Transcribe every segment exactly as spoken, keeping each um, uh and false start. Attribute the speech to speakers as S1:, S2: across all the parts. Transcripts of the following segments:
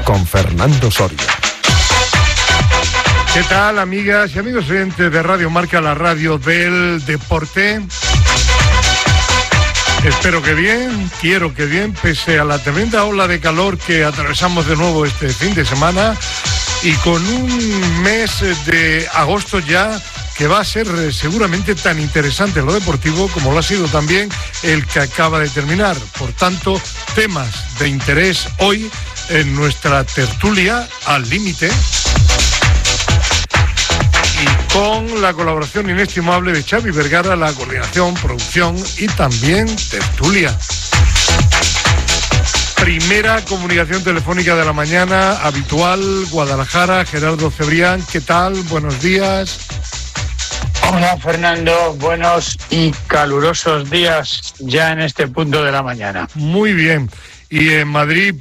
S1: con Fernando Soria.
S2: ¿Qué tal, amigas y amigos oyentes de Radio Marca, la radio del deporte? Espero que bien, quiero que bien, pese a la tremenda ola de calor que atravesamos de nuevo este fin de semana y con un mes de agosto ya que va a ser seguramente tan interesante en lo deportivo como lo ha sido también el que acaba de terminar. Por tanto, temas de interés hoy en nuestra tertulia Al Límite, y con la colaboración inestimable de Xavi Vergara, la coordinación, producción y también tertulia. Primera comunicación telefónica de la mañana, habitual, Guadalajara, Gerardo Cebrián, ¿qué tal? Buenos días.
S3: Hola, Fernando, buenos y calurosos días ya en este punto de la mañana.
S2: Muy bien. Y en Madrid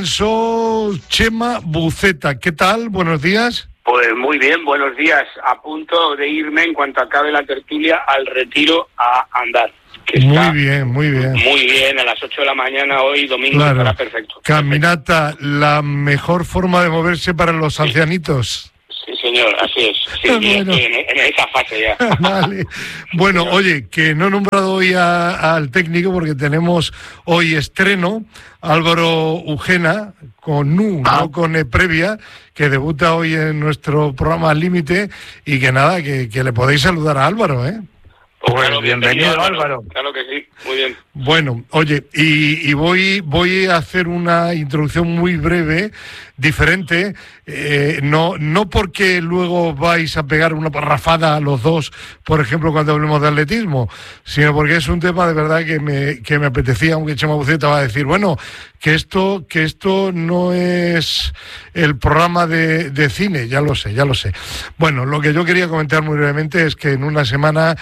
S2: pienso Chema Buceta, ¿qué tal? Buenos días.
S4: Pues muy bien, buenos días. A punto de irme en cuanto acabe la tertulia al retiro a andar. Que
S2: muy
S4: está
S2: bien, muy bien.
S4: Muy bien, a las ocho de la mañana hoy, domingo,
S2: claro.
S4: Estará perfecto.
S2: Caminata, perfecto. La mejor forma de moverse para los sí. ancianitos.
S4: Sí, señor, así es. Sí, bueno. en, en esa fase ya.
S2: Vale. Bueno, sí, oye, que no he nombrado hoy a, al técnico porque tenemos hoy estreno, Álvaro Ujena, con Nu, ah. no con E previa, que debuta hoy en nuestro programa Al Límite, y que nada, que, que le podéis saludar a Álvaro, ¿eh?
S4: Pues claro, bienvenido, bienvenido Álvaro. Claro que sí, muy bien.
S2: Bueno, oye, y, y voy voy a hacer una introducción muy breve, diferente, eh, no no porque luego vais a pegar una parrafada a los dos, por ejemplo, cuando hablemos de atletismo, sino porque es un tema de verdad que me que me apetecía, aunque Chema Buceta va a decir, bueno, que esto que esto no es el programa de, de cine, ya lo sé, ya lo sé. Bueno, lo que yo quería comentar muy brevemente es que en una semana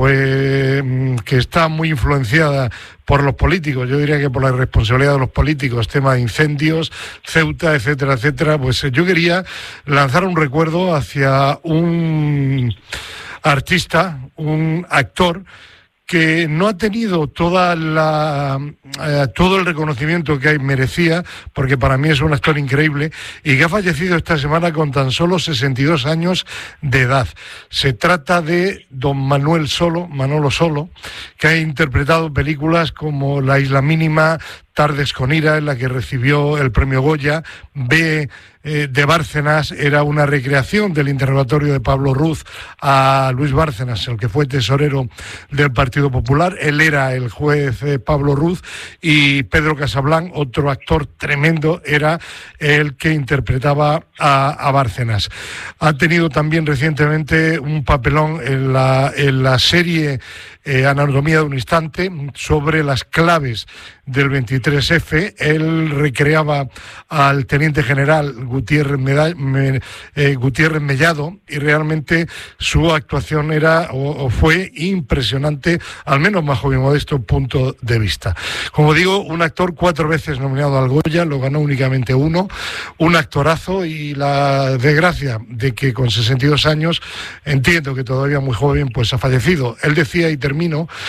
S2: pues que está muy influenciada por los políticos, yo diría que por la irresponsabilidad de los políticos, tema de incendios, Ceuta, etcétera, etcétera, pues yo quería lanzar un recuerdo hacia un artista, un actor que no ha tenido toda la eh, todo el reconocimiento que merecía, porque para mí es un actor increíble, y que ha fallecido esta semana con tan solo sesenta y dos años de edad. Se trata de don Manuel Solo, Manolo Solo, que ha interpretado películas como La Isla Mínima, Tardes con Ira, en la que recibió el premio Goya, B eh, de Bárcenas, era una recreación del interrogatorio de Pablo Ruz a Luis Bárcenas, el que fue tesorero del Partido Popular. Él era el juez eh, Pablo Ruz, y Pedro Casablanc, otro actor tremendo, era el que interpretaba a, a Bárcenas. Ha tenido también recientemente un papelón en la, en la serie Eh, Anatomía de un Instante, sobre las claves del veintitrés efe. Él recreaba al teniente general Gutiérrez, Meda- Me- eh, Gutiérrez Mellado, y realmente su actuación era o, o fue impresionante, al menos bajo mi modesto punto de vista. Como digo, un actor cuatro veces nominado al Goya, lo ganó únicamente uno, un actorazo, y la desgracia de que con sesenta y dos años, entiendo que todavía muy joven, pues ha fallecido. Él decía, y termino,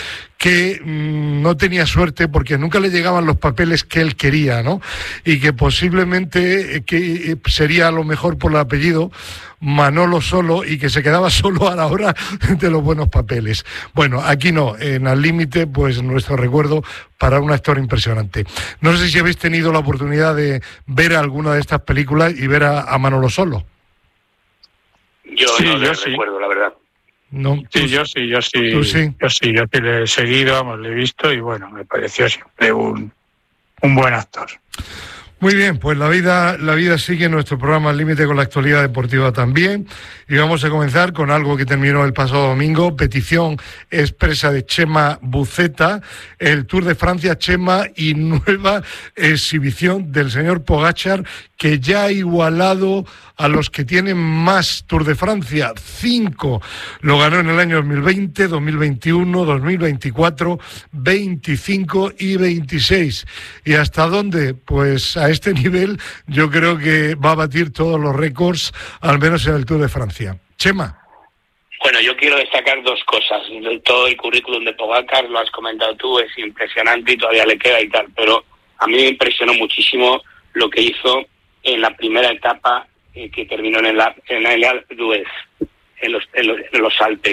S2: que mmm, no tenía suerte porque nunca le llegaban los papeles que él quería, ¿no? Y que posiblemente eh, que sería a lo mejor por el apellido Manolo Solo, y que se quedaba solo a la hora de los buenos papeles. Bueno, aquí no, en Al Límite, pues nuestro recuerdo para un actor impresionante. No sé si habéis tenido la oportunidad de ver alguna de estas películas y ver a, a Manolo Solo.
S4: Yo sí, no yo sí. recuerdo, la verdad.
S2: No,
S3: sí, yo sí, yo sí,
S2: ¿tú sí?
S3: yo sí, yo sí le he seguido, vamos, le he visto, y bueno, me pareció siempre un, un buen actor.
S2: Muy bien, pues la vida la vida sigue en nuestro programa Al Límite con la actualidad deportiva también, y vamos a comenzar con algo que terminó el pasado domingo, petición expresa de Chema Buceta, el Tour de Francia, Chema, y nueva exhibición del señor Pogačar, que ya ha igualado a los que tienen más Tour de Francia, cinco. Lo ganó en el año dos mil veinte, dos mil veintiuno, dos mil veinticuatro, veinticinco y veintiséis. ¿Y hasta dónde? Pues a este nivel yo creo que va a batir todos los récords, al menos en el Tour de Francia. Chema.
S4: Bueno, yo quiero destacar dos cosas. Todo el currículum de Pogačar, lo has comentado tú, es impresionante y todavía le queda y tal, pero a mí me impresionó muchísimo lo que hizo en la primera etapa eh, que terminó en el, en el Alpe d'Huez, en los, en los, en los Alpes.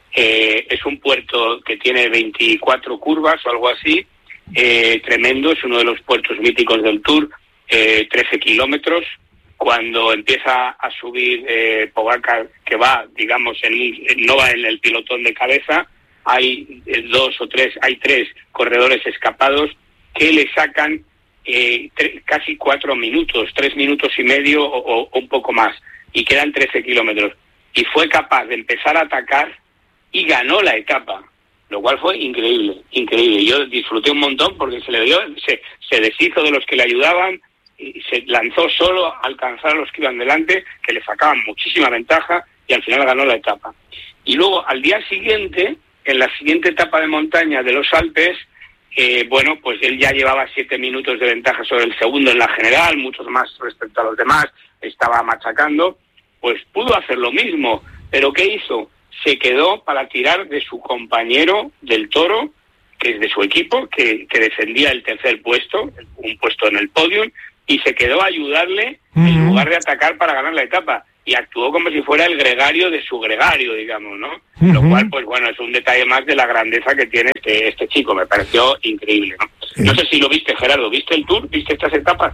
S4: Eh, es un puerto que tiene veinticuatro curvas o algo así, eh, tremendo, es uno de los puertos míticos del Tour, eh, trece kilómetros. Cuando empieza a subir eh, Pogačar, que va, digamos, en un, no va en el pilotón de cabeza, hay eh, dos o tres, hay tres corredores escapados que le sacan eh, tre- casi cuatro minutos, tres minutos y medio o, o un poco más, y quedan trece kilómetros. Y fue capaz de empezar a atacar y ganó la etapa, lo cual fue increíble, increíble. Yo disfruté un montón porque se le dio, se, se deshizo de los que le ayudaban y se lanzó solo a alcanzar a los que iban delante, que le sacaban muchísima ventaja, y al final ganó la etapa. Y luego, al día siguiente, en la siguiente etapa de montaña de los Alpes, eh, bueno, pues él ya llevaba siete minutos de ventaja sobre el segundo en la general, muchos más respecto a los demás, estaba machacando, pues pudo hacer lo mismo, pero ¿qué hizo? Se quedó para tirar de su compañero del Toro, que es de su equipo, que, que defendía el tercer puesto, un puesto en el podium, y se quedó a ayudarle uh-huh. en lugar de atacar para ganar la etapa. Y actuó como si fuera el gregario de su gregario, digamos, ¿no? Uh-huh. Lo cual, pues bueno, es un detalle más de la grandeza que tiene este, este chico. Me pareció increíble, ¿no? Sí. No sé si lo viste, Gerardo. ¿Viste el Tour? ¿Viste estas etapas?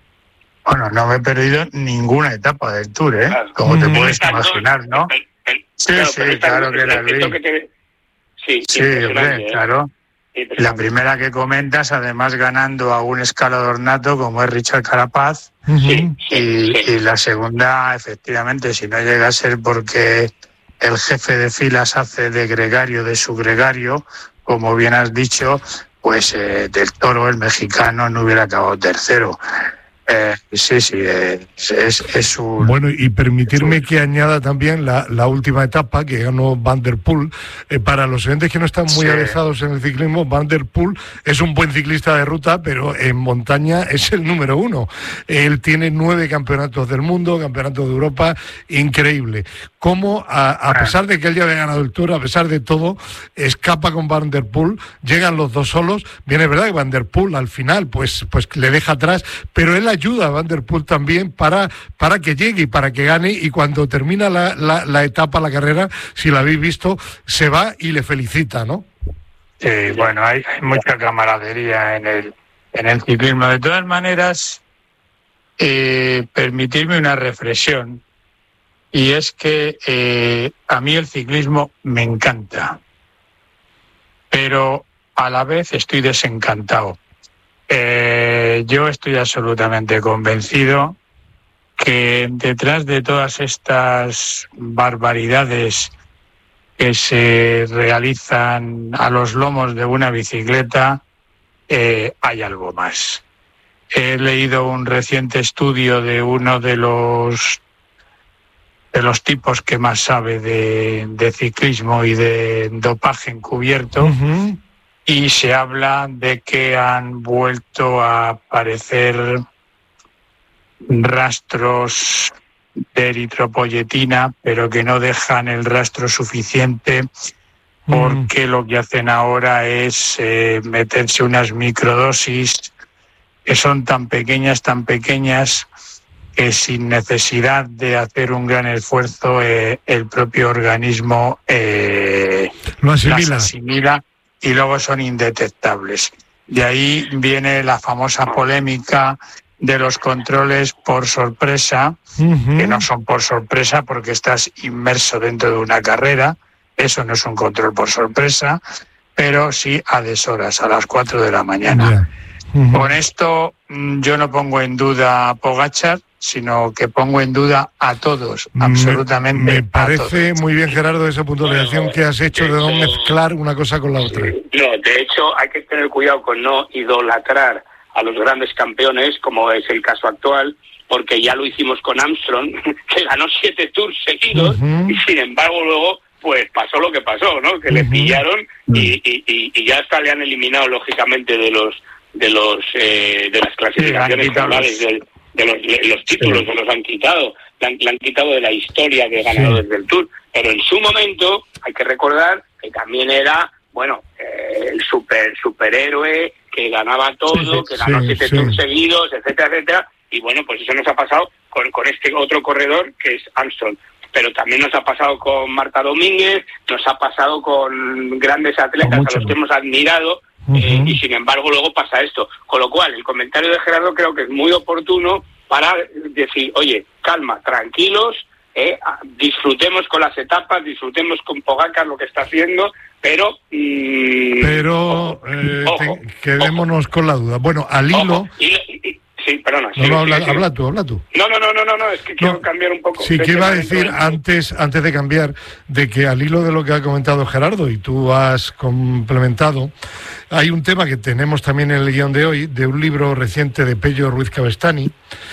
S3: Bueno, no me he perdido ninguna etapa del Tour, ¿eh? Claro. Como uh-huh. te puedes imaginar, ¿no? El, el,
S2: sí, claro, sí, claro que la vi. Que te... Sí,
S3: sí hombre, ¿eh? Claro. La primera que comentas, además ganando a un escalador nato como es Richard Carapaz, sí, y, sí. y la segunda, efectivamente, si no llega a ser porque el jefe de filas hace de gregario de su gregario, como bien has dicho, pues eh, del Toro, el mexicano, no hubiera acabado tercero. Eh, sí, sí, eh, es, es un...
S2: Bueno, y permitirme un... que añada también la, la última etapa que ganó Van der Poel. Eh, para los oyentes que no están muy sí. avezados en el ciclismo, Van der Poel es un buen ciclista de ruta, pero en montaña es el número uno. Él tiene nueve campeonatos del mundo, campeonatos de Europa, increíble. Cómo, a, a pesar de que él ya había ganado el Tour, a pesar de todo, escapa con Van der Poel, llegan los dos solos. Bien, es verdad que Van der Poel al final pues, pues le deja atrás, pero él ayuda a Van der Poel también para, para que llegue y para que gane, y cuando termina la, la, la etapa, la carrera, si la habéis visto, se va y le felicita, ¿no?
S3: Sí, bueno, hay, hay mucha camaradería en el, en el ciclismo. De todas maneras, eh, permitirme una reflexión, y es que eh, a mí el ciclismo me encanta, pero a la vez estoy desencantado. Eh, yo estoy absolutamente convencido que detrás de todas estas barbaridades que se realizan a los lomos de una bicicleta, eh, hay algo más. He leído un reciente estudio de uno de los de los tipos que más sabe de, de ciclismo y de dopaje encubierto. Uh-huh. Y se habla de que han vuelto a aparecer rastros de eritropoyetina, pero que no dejan el rastro suficiente, porque mm. lo que hacen ahora es eh, meterse unas microdosis que son tan pequeñas, tan pequeñas, que sin necesidad de hacer un gran esfuerzo, eh, el propio organismo eh,
S2: lo asimila.
S3: las asimila. Y luego son indetectables. De ahí viene la famosa polémica de los controles por sorpresa, uh-huh. que no son por sorpresa porque estás inmerso dentro de una carrera. Eso no es un control por sorpresa, pero sí a deshoras, a las cuatro de la mañana. Yeah. Uh-huh. Con esto yo no pongo en duda a Pogačar, sino que pongo en duda a todos, absolutamente.
S2: Me, me parece
S3: a todos.
S2: Muy bien, Gerardo, esa puntualización bueno, que has hecho de no mezclar una cosa con la otra.
S4: No, de hecho hay que tener cuidado con no idolatrar a los grandes campeones, como es el caso actual, porque ya lo hicimos con Armstrong, que ganó siete tours seguidos, uh-huh. y sin embargo luego pues pasó lo que pasó, ¿no? Que uh-huh. le pillaron y, y, y, y ya hasta le han eliminado lógicamente de los de los eh, de las clasificaciones generales del de los, los títulos, sí. se los han quitado, le han, le han quitado de la historia que ganó sí. desde el Tour, pero en su momento hay que recordar que también era, bueno, eh, el super superhéroe que ganaba todo, sí, que ganó sí, siete sí. Tours seguidos, etcétera, etcétera, y bueno, pues eso nos ha pasado con, con este otro corredor que es Armstrong. Pero también nos ha pasado con Marta Domínguez, nos ha pasado con grandes atletas a los que hemos admirado, uh-huh. eh, y sin embargo luego pasa esto. Con lo cual, el comentario de Gerardo creo que es muy oportuno para decir, oye, calma, tranquilos, eh, disfrutemos con las etapas, disfrutemos con Pogačar lo que está haciendo, pero... Mmm,
S2: pero
S4: ojo,
S2: eh,
S4: ojo,
S2: te, quedémonos ojo. con la duda. Bueno, al hilo...
S4: Y, y, Sí, perdona.
S2: No,
S4: sí,
S2: no,
S4: sí,
S2: habla,
S4: sí.
S2: habla tú, habla tú.
S4: No, no, no, no, no, no es que quiero
S2: no,
S4: cambiar un poco.
S2: Sí, que iba a decir antes, antes de cambiar, de que al hilo de lo que ha comentado Gerardo y tú has complementado, hay un tema que tenemos también en el guión de hoy, de un libro reciente de Pello Ruiz Cabestany.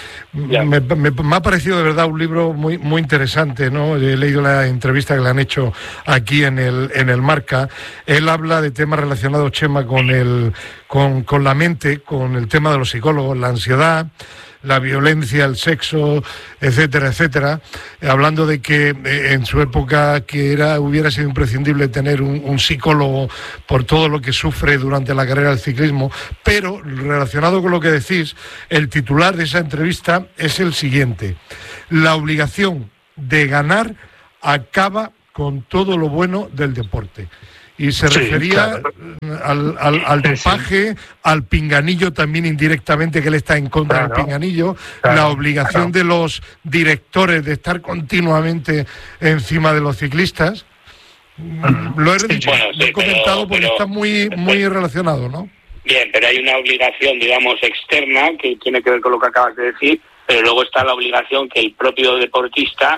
S2: Me, me, me ha parecido de verdad un libro muy muy interesante, ¿no? He leído la entrevista que le han hecho aquí en el en el Marca. Él habla de temas relacionados, Chema, con el con, con la mente, con el tema de los psicólogos, la ansiedad, la violencia, el sexo, etcétera, etcétera, hablando de que eh, en su época que era hubiera sido imprescindible tener un, un psicólogo por todo lo que sufre durante la carrera del ciclismo, pero relacionado con lo que decís, el titular de esa entrevista es el siguiente: la obligación de ganar acaba con todo lo bueno del deporte. Y se sí, refería claro. al, al, al dopaje, sí. al pinganillo también indirectamente, que él está en contra claro. del pinganillo, claro. la obligación claro. de los directores de estar continuamente encima de los ciclistas. Uh-huh. Lo he, sí, dicho, bueno, sí, lo he comentado pero, porque pero, está muy, muy pero, relacionado, ¿no?
S4: Bien, pero hay una obligación, digamos, externa que tiene que ver con lo que acabas de decir, pero luego está la obligación que el propio deportista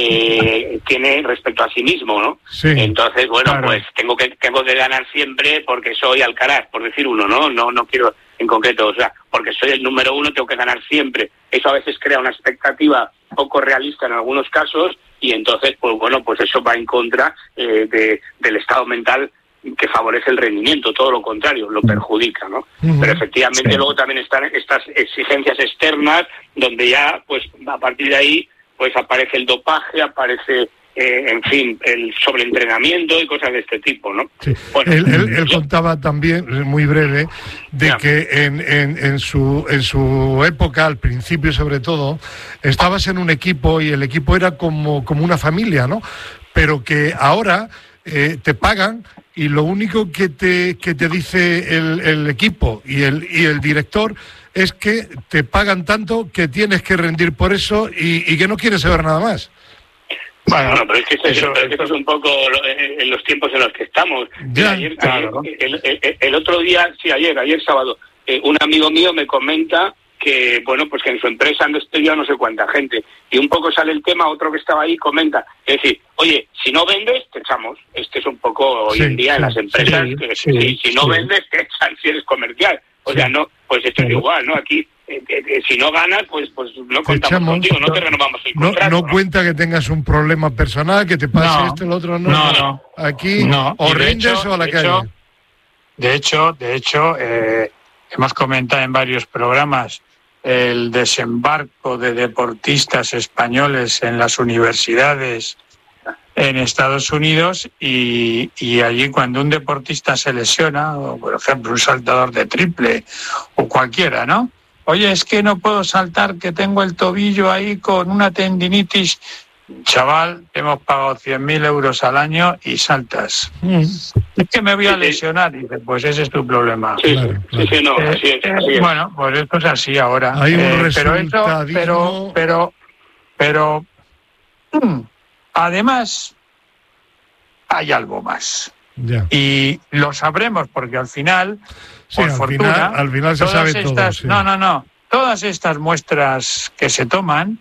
S4: Eh, tiene respecto a sí mismo, ¿no?
S2: Sí,
S4: entonces, bueno,
S2: claro.
S4: pues tengo que tengo que ganar siempre porque soy Alcaraz, por decir uno, ¿no? No no quiero en concreto, o sea, porque soy el número uno, tengo que ganar siempre. Eso a veces crea una expectativa poco realista en algunos casos y entonces, pues bueno, pues eso va en contra eh, de, del estado mental que favorece el rendimiento, todo lo contrario, lo perjudica, ¿no? Uh-huh. Pero efectivamente sí. luego también están estas exigencias externas donde ya, pues a partir de ahí pues aparece el dopaje, aparece, eh, en fin, el sobreentrenamiento y cosas de este tipo, ¿no?
S2: Sí. Bueno, él, él, él contaba también, muy breve, de yeah. que en, en, en, su, en su época, al principio sobre todo, estabas en un equipo y el equipo era como, como una familia, ¿no? Pero que ahora eh, te pagan y lo único que te, que te dice el, el equipo y el, y el director es que te pagan tanto que tienes que rendir por eso y, y que no quieres saber nada más.
S4: Bueno, bueno pero es que, eso, pero es, que eso es un poco en los tiempos en los que estamos.
S2: Ya,
S4: ayer,
S2: claro.
S4: ayer, el, el, el otro día, sí, ayer, ayer sábado, eh, un amigo mío me comenta que, bueno, pues que en su empresa han despedido a no sé cuánta gente. Y un poco sale el tema, otro que estaba ahí comenta, es decir, oye, si no vendes, te echamos. Este es un poco hoy sí, en día sí, en las empresas, sí, que sí, si, si no sí. vendes, te echan si eres comercial. O sí. sea, no, pues esto es igual, ¿no? Aquí, eh, eh, si no ganas, pues pues no contamos echamos, contigo, no te renovamos el contrato.
S2: No, no, no cuenta que tengas un problema personal, que te pase no, esto, el otro, no.
S1: No, no.
S2: Aquí,
S1: no.
S2: o rindes
S1: hecho,
S2: o a la
S1: de
S2: calle.
S1: Hecho, de hecho, de hecho eh, hemos comentado en varios programas el desembarco de deportistas españoles en las universidades en Estados Unidos y, y allí cuando un deportista se lesiona, o por ejemplo un saltador de triple o cualquiera, ¿no? Oye, es que no puedo saltar, que tengo el tobillo ahí con una tendinitis. Chaval, te hemos pagado cien mil euros al año y saltas. Mm. Es que me voy a lesionar. Y dice, pues ese es tu problema.
S4: Sí, claro, claro. sí, sí, no, así es, así es.
S1: Bueno, pues esto es así ahora.
S2: Hay un
S1: eh,
S2: resultadismo...
S1: pero, eso, pero, pero, pero, mm, además, hay algo más.
S2: Ya.
S1: Y lo sabremos porque al final,
S2: sí,
S1: por
S2: al
S1: fortuna,
S2: final, al final se sabe
S1: estas,
S2: todo. Sí.
S1: No, no, no. Todas estas muestras que se toman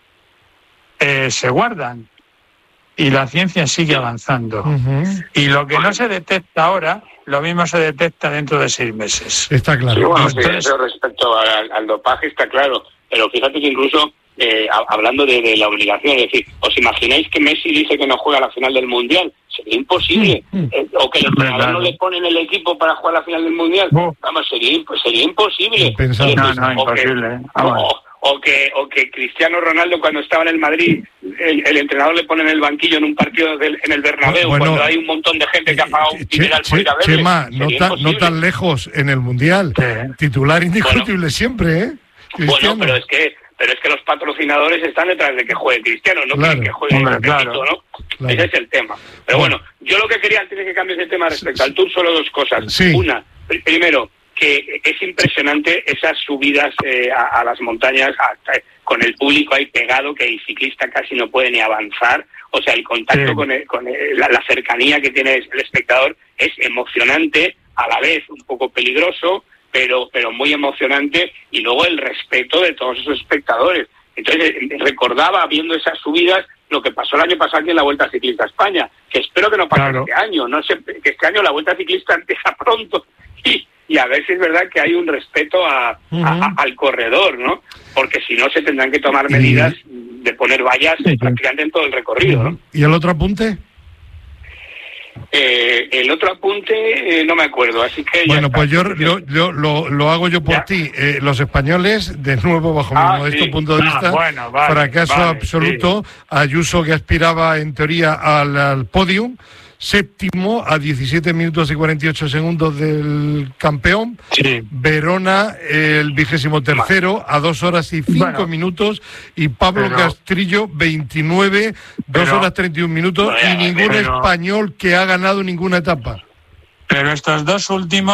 S1: eh, se guardan y la ciencia sigue avanzando. Uh-huh. Y lo que no se detecta ahora, lo mismo se detecta dentro de seis meses.
S2: Está claro.
S4: Sí, bueno,
S1: Entonces,
S4: sí, eso respecto al, al dopaje está claro, pero fíjate que incluso eh, hablando de, de la obligación, es decir, ¿os imagináis que Messi dice que no juega la final del Mundial? Sería imposible. Mm, mm. Eh, o que el entrenador no le pone en el equipo para jugar la final del Mundial. Oh. Vamos, sería, sería imposible.
S1: Oye, no, no, o imposible. Que, ah,
S4: o, o, que, o que Cristiano Ronaldo cuando estaba en el Madrid, el, el entrenador le pone en el banquillo en un partido del, en el Bernabéu, bueno, cuando hay un montón de gente que ha pagado un dineral por ir a verle.
S2: Chema, no, ta, no tan lejos en el Mundial. Sí. Titular indiscutible bueno, siempre, ¿eh?
S4: Cristiano. Bueno, pero es que pero es que los patrocinadores están detrás de que juegue Cristiano, no
S2: claro,
S4: quieren que juegue
S1: hombre,
S4: Pepito,
S1: claro,
S4: ¿no?
S2: Claro.
S4: Ese es el tema. Pero bueno, yo lo que quería, antes de que cambies de tema respecto al Tour, solo dos cosas.
S2: Sí.
S4: Una, primero, que es impresionante esas subidas eh, a, a las montañas a, a, con el público ahí pegado, que el ciclista casi no puede ni avanzar. O sea, el contacto
S1: sí.
S4: con, el, con el, la, la cercanía que tiene el espectador es emocionante, a la vez un poco peligroso, pero pero muy emocionante, y luego el respeto de todos esos espectadores. Entonces, recordaba, viendo esas subidas, lo que pasó el año pasado aquí en la Vuelta Ciclista a España, que espero que no pase
S1: Claro.
S4: este año. No sé, que este año la Vuelta Ciclista empieza pronto, y, y a ver si es verdad que hay un respeto a,
S2: Uh-huh.
S4: a, a, al corredor, ¿no? Porque si no, se tendrán que tomar medidas de poner vallas
S1: Sí, sí.
S4: prácticamente en todo el recorrido, ¿no?
S2: ¿Y el otro apunte?
S4: Eh, el otro apunte eh, no me acuerdo, así que... ya
S2: Bueno,
S4: está.
S2: pues yo, yo, yo lo, lo hago yo por
S4: ¿Ya?
S2: ti. Eh, los españoles, de nuevo, bajo
S4: Ah,
S2: mi modesto
S4: sí.
S2: punto de
S1: Ah,
S2: vista,
S1: bueno, vale,
S2: fracaso
S1: vale,
S2: absoluto. Ayuso, que aspiraba en teoría al, al podium, séptimo a diecisiete minutos y cuarenta y ocho segundos del campeón.
S1: Sí.
S2: Verona, el vigésimo tercero, a dos horas y cinco
S1: Bueno,
S2: minutos. Y Pablo
S1: pero-
S2: Castrillo, veintinueve, dos
S1: pero-
S2: horas treinta y un minutos.
S4: Bueno,
S2: y ningún
S1: pero-
S2: español que ha ganado ninguna etapa.
S1: Pero estos dos últimos